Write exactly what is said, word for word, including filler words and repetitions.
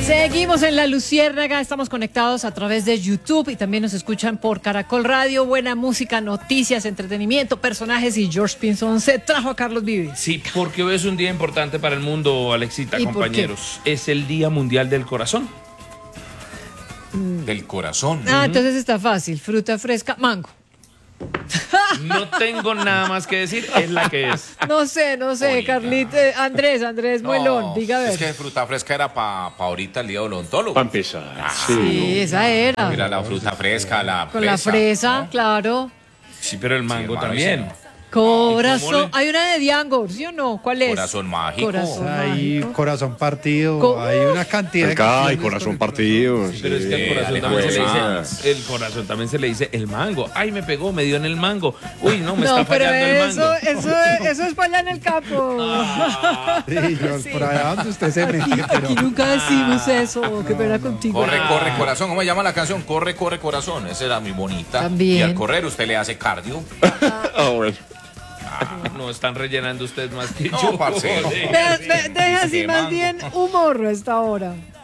Seguimos en La Luciérnaga, estamos conectados a través de YouTube y también nos escuchan por Caracol Radio. Buena música, noticias, entretenimiento, personajes y George Pinzón se trajo a Carlos Vives. Sí, porque hoy es un día importante para el mundo, Alexita, ¿Y compañeros. Es el Día Mundial del Corazón. Del corazón. Ah, entonces está fácil, fruta fresca, mango. No tengo nada más que decir, es la que es. No sé, no sé, Oiga. Carlito, eh, Andrés, Andrés Muelón, diga a ver. Es que fruta fresca era para pa ahorita el día del odontólogo. Para empezar. Sí, esa era. Mira la fruta fresca, la Con la fresa, claro. Sí, pero el mango hermano, también. ese Corazón. le- Hay una de Diangor, ¿sí o no? ¿Cuál es? Corazón mágico. Corazón Hay mágico. corazón partido, Co- hay una cantidad de Acá hay canciones corazón con el partido. Pero es que el corazón dale, también se le pues. dice, el corazón también se le dice el mango. Ay, me pegó, me dio en el mango. Uy, no, me No, está pero fallando el eso, mango. eso, eso es para allá en el campo. Sí, yo- por allá donde usted se mete, pero Aquí nunca decimos eso. Qué pena contigo. Corre, corre, corazón. ¿Cómo se llama la canción? Corre, corre, corazón. Esa era muy bonita. También. Y al correr usted le hace cardio. Ah, bueno. No están rellenando ustedes más que No, yo. parcero. joder. Ve- ve- Deja así Sí, más mango. bien humor a esta hora.